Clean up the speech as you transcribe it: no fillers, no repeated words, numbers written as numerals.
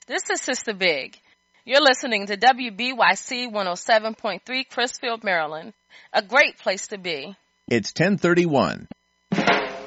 This is Sister Big. You're listening to WBYC 107.3 Crisfield, Maryland. A great place to be. It's 10:31.